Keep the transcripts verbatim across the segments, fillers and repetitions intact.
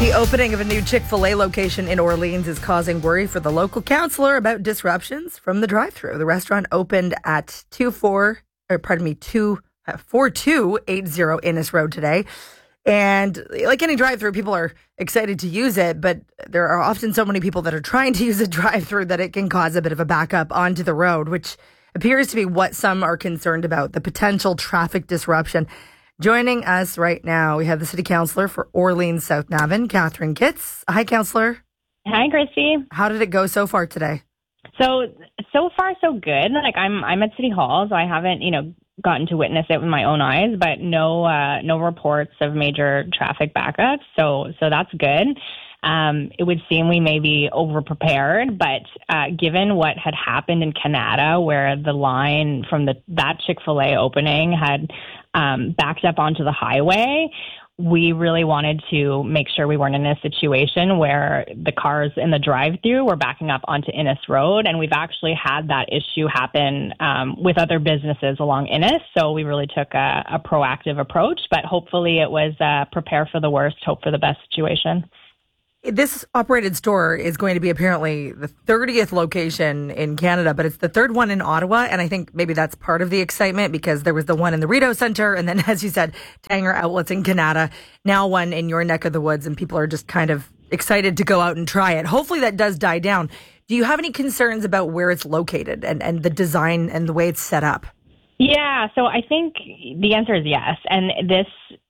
The opening of a new Chick-fil-A location in Orleans is causing worry for the local councillor about disruptions from the drive-thru. The restaurant opened at two four, or pardon me, two four two eight zero Innes Road today. And like any drive-thru, people are excited to use it, but there are often so many people that are trying to use a drive-thru that it can cause a bit of a backup onto the road, which appears to be what some are concerned about, the potential traffic disruption. Joining us right now, we have the city councillor for Orleans South Navan, Catherine Kitts. Hi, councillor. Hi, Christy. How did it go so far today? So, so far so good. Like I'm, I'm at City Hall, so I haven't, you know, gotten to witness it with my own eyes, but no, uh, no reports of major traffic backups. So, so that's good. Um, it would seem we may be over-prepared, but uh, given what had happened in Canada, where the line from the that Chick-fil-A opening had um, backed up onto the highway, we really wanted to make sure we weren't in a situation where the cars in the drive-thru were backing up onto Innes Road, and we've actually had that issue happen um, with other businesses along Innes, so we really took a, a proactive approach, but hopefully it was uh, prepare for the worst, hope for the best situation. This operated store is going to be apparently the thirtieth location in Canada, but it's the third one in Ottawa. And I think maybe that's part of the excitement because there was the one in the Rideau Centre. And then, as you said, Tanger Outlets in Canada, now one in your neck of the woods. And people are just kind of excited to go out and try it. Hopefully that does die down. Do you have any concerns about where it's located and, and the design and the way it's set up? Yeah, so I think the answer is yes. And this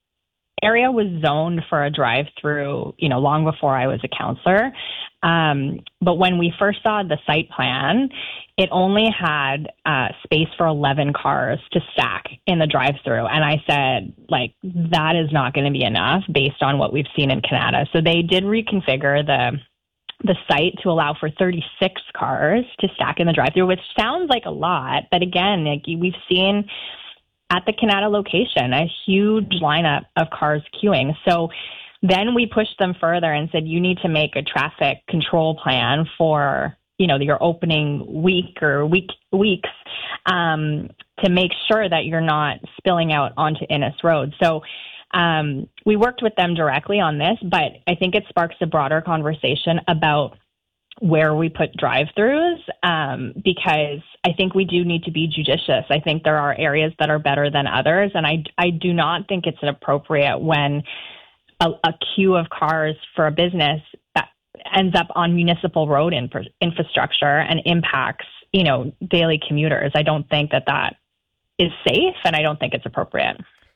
area was zoned for a drive-through, you know, long before I was a counselor. Um, but when we first saw the site plan, it only had uh, space for eleven cars to stack in the drive-through. And I said, like, that is not going to be enough based on what we've seen in Canada. So they did reconfigure the the site to allow for thirty-six cars to stack in the drive-through, which sounds like a lot. But again, like we've seen at the Canada location, a huge lineup of cars queuing. So then we pushed them further and said, you need to make a traffic control plan for, you know, your opening week or week weeks um, to make sure that you're not spilling out onto Innes Road. So um, we worked with them directly on this, but I think it sparks a broader conversation about where we put drive-throughs, um, because I think we do need to be judicious. I think there are areas that are better than others, and I, I do not think it's appropriate when a, a queue of cars for a business that ends up on municipal road infra- infrastructure and impacts, you know, daily commuters. I don't think that that is safe, and I don't think it's appropriate.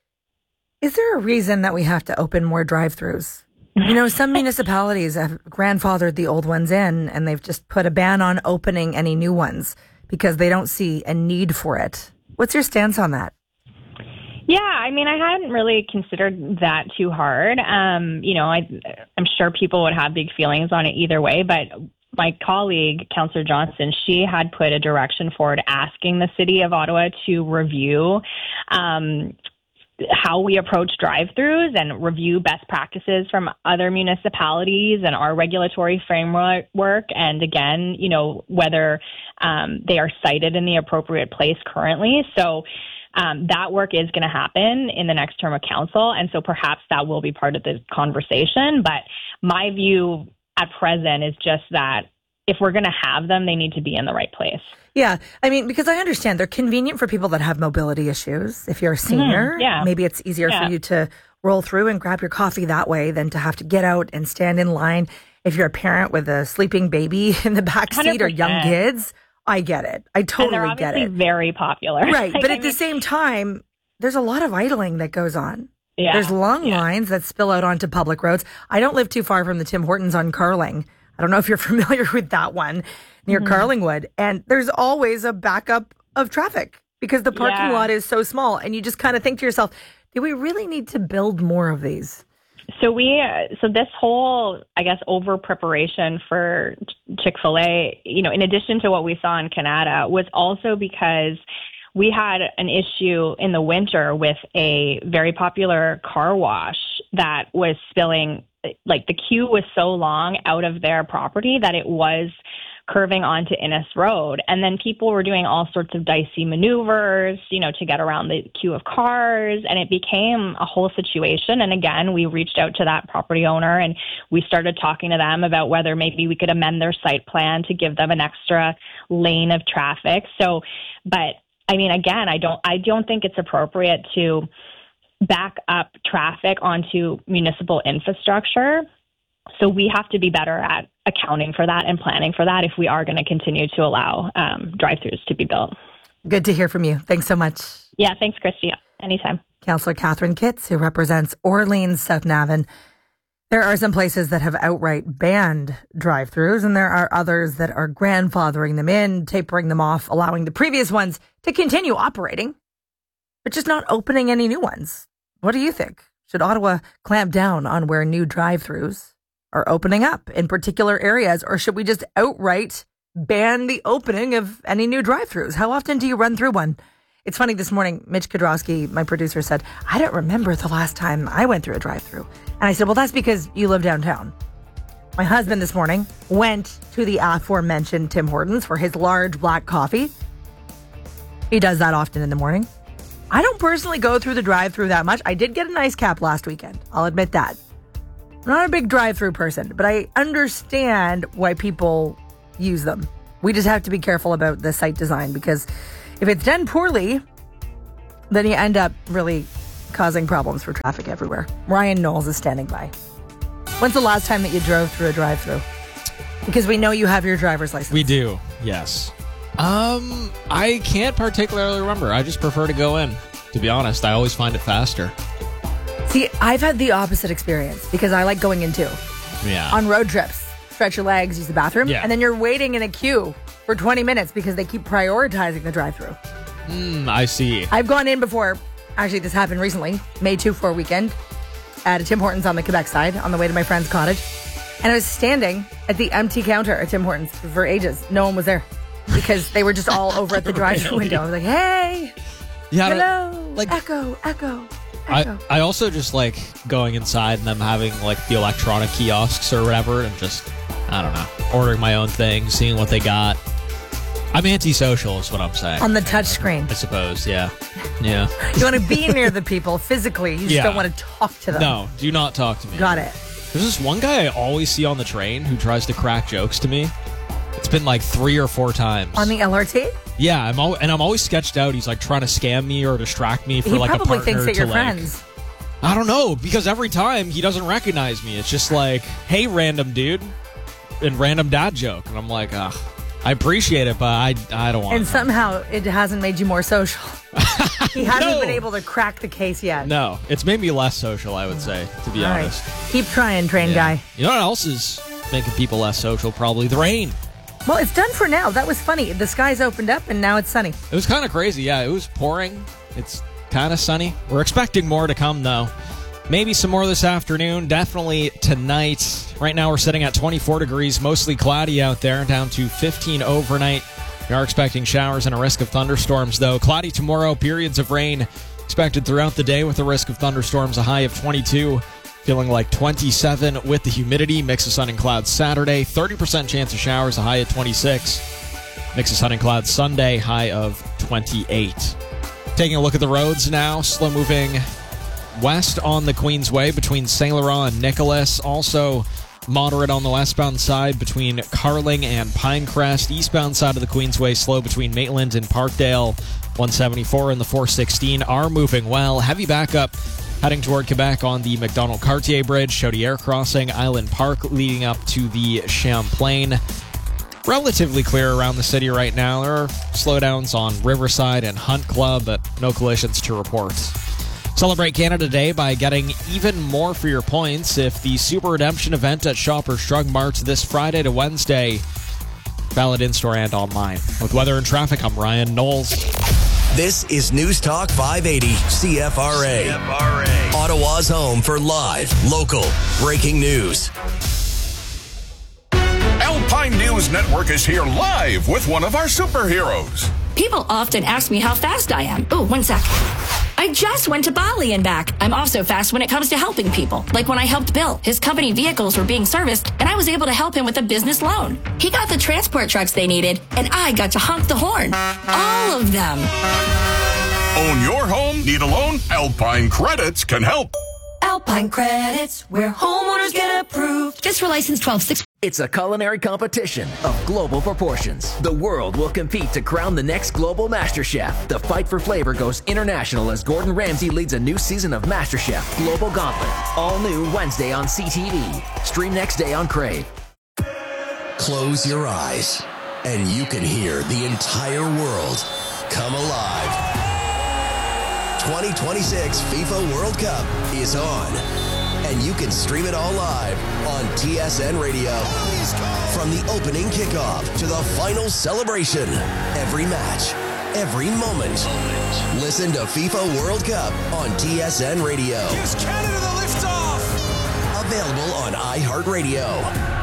Is there a reason that we have to open more drive-throughs? You know, some municipalities have grandfathered the old ones in and they've just put a ban on opening any new ones because they don't see a need for it. What's your stance on that? Yeah, I mean, I hadn't really considered that too hard. Um, you know, I, I'm sure people would have big feelings on it either way, but my colleague, Councillor Johnson, she had put a direction forward asking the City of Ottawa to review um how we approach drive-throughs and review best practices from other municipalities and our regulatory framework. And again, you know, whether um, they are cited in the appropriate place currently. So um, that work is going to happen in the next term of council. And so perhaps that will be part of the conversation. But my view at present is just that if we're going to have them, they need to be in the right place. Yeah. I mean, because I understand they're convenient for people that have mobility issues. If you're a senior, mm-hmm. yeah. maybe it's easier yeah. for you to roll through and grab your coffee that way than to have to get out and stand in line. If you're a parent with a sleeping baby in the back seat one hundred percent. Or young kids, I get it. I totally and they're get obviously it. Very popular. Right. like, but I at mean, the same time, there's a lot of idling that goes on. Yeah. There's long yeah. lines that spill out onto public roads. I don't live too far from the Tim Hortons on Carling. I don't know if you're familiar with that one near mm-hmm. Carlingwood. And there's always a backup of traffic because the parking yeah. lot is so small. And you just kind of think to yourself, do we really need to build more of these? So we, uh, so this whole, I guess, over preparation for Chick-fil-A, you know, in addition to what we saw in Canada, was also because we had an issue in the winter with a very popular car wash that was spilling, like the queue was so long out of their property that it was curving onto Innes Road. And then people were doing all sorts of dicey maneuvers, you know, to get around the queue of cars. And it became a whole situation. And again, we reached out to that property owner and we started talking to them about whether maybe we could amend their site plan to give them an extra lane of traffic. So, but I mean, again, I don't, I don't think it's appropriate to back up traffic onto municipal infrastructure. So we have to be better at accounting for that and planning for that if we are going to continue to allow um, drive-thrus to be built. Good to hear from you. Thanks so much. Yeah, thanks, Christy. Anytime. Councillor Catherine Kitts, who represents Orleans South Navan. There are some places that have outright banned drive-thrus, and there are others that are grandfathering them in, tapering them off, allowing the previous ones to continue operating, but just not opening any new ones. What do you think? Should Ottawa clamp down on where new drive-thrus are opening up in particular areas, or should we just outright ban the opening of any new drive-thrus? How often do you run through one? It's funny, this morning, Mitch Kodrowski, my producer, said, I don't remember the last time I went through a drive-thru. And I said, well, that's because you live downtown. My husband this morning went to the aforementioned Tim Hortons for his large black coffee. He does that often in the morning. I don't personally go through the drive-thru that much. I did get a nice cap last weekend. I'll admit that. I'm not a big drive-thru person, but I understand why people use them. We just have to be careful about the site design, because if it's done poorly, then you end up really causing problems for traffic everywhere. Ryan Knowles is standing by. When's the last time that you drove through a drive-thru? Because we know you have your driver's license. We do, yes. Um, I can't particularly remember. I just prefer to go in, to be honest. I always find it faster. See, I've had the opposite experience because I like going in too. Yeah. On road trips, stretch your legs, use the bathroom, yeah. and then you're waiting in a queue for twenty minutes because they keep prioritizing the drive-thru. Mm, I see. I've gone in before. Actually, this happened recently, May two for a weekend, at a Tim Hortons on the Quebec side on the way to my friend's cottage. And I was standing at the empty counter at Tim Hortons for ages. No one was there because they were just all over at the drive-thru window. I was like, hey, yeah, hello, like, echo, echo. I, I also just like going inside and them having like the electronic kiosks or whatever and just, I don't know, ordering my own thing, seeing what they got. I'm antisocial is what I'm saying. On the touch screen. I suppose, yeah. Yeah. You want to be near the people physically. You just yeah. don't want to talk to them. No, do not talk to me. Got it. There's this one guy I always see on the train who tries to crack jokes to me. It's been like three or four times. On the L R T? Yeah, I'm al- and I'm always sketched out. He's like trying to scam me or distract me for he like a partner. He probably thinks that to you're like, friends. I don't know, because every time he doesn't recognize me. It's just like, hey, random dude, and random dad joke. And I'm like, ugh, I appreciate it, but I, I don't want And to. somehow it hasn't made you more social. He hasn't No. been able to crack the case yet. No, it's made me less social, I would say, to be All honest. right. Keep trying, train Yeah. guy. You know what else is making people less social? Probably the rain. Well, it's done for now. That was funny. The skies opened up and now it's sunny. It was kind of crazy. Yeah, it was pouring. It's kind of sunny. We're expecting more to come, though. Maybe some more this afternoon. Definitely tonight. Right now we're sitting at twenty-four degrees, mostly cloudy out there, down to fifteen overnight. We are expecting showers and a risk of thunderstorms, though. Cloudy tomorrow, periods of rain expected throughout the day with a risk of thunderstorms, a high of twenty-two. Feeling like twenty-seven with the humidity. Mix of sun and clouds Saturday. thirty percent chance of showers, a high of twenty-six. Mix of sun and clouds Sunday, high of twenty-eight. Taking a look at the roads now. Slow moving west on the Queensway between Saint Laurent and Nicholas. Also moderate on the westbound side between Carling and Pinecrest. Eastbound side of the Queensway slow between Maitland and Parkdale. one seventy-four and the four sixteen are moving well. Heavy backup heading toward Quebec on the McDonald-Cartier Bridge, Chaudière Crossing, Island Park leading up to the Champlain. Relatively clear around the city right now. There are slowdowns on Riverside and Hunt Club, but no collisions to report. Celebrate Canada Day by getting even more for your points if the Super Redemption event at Shoppers Drug Mart this Friday to Wednesday. Valid in-store and online. With weather and traffic, I'm Ryan Knowles. This is News Talk five eighty C F R A. C F R A. Ottawa's home for live, local, breaking news. Alpine News Network is here live with one of our superheroes. People often ask me how fast I am. Oh, one sec. I just went to Bali and back. I'm also fast when it comes to helping people. Like when I helped Bill. His company vehicles were being serviced, and I I was able to help him with a business loan. He got the transport trucks they needed, and I got to honk the horn. All of them. Own your home? Need a loan? Alpine Credits can help. Alpine Credits, where homeowners get approved. Just for license twelve six. It's a culinary competition of global proportions. The world will compete to crown the next global Master Chef. The fight for flavor goes international as Gordon Ramsay leads a new season of Master Chef Global Gauntlet. All new Wednesday on C T V. Stream next day on Crave. Close your eyes, and you can hear the entire world come alive. twenty twenty-six FIFA World Cup is on, and you can stream it all live on T S N Radio. From the opening kickoff to the final celebration, every match, every moment. Listen to FIFA World Cup on T S N Radio. Here's Canada the liftoff. Available on iHeartRadio.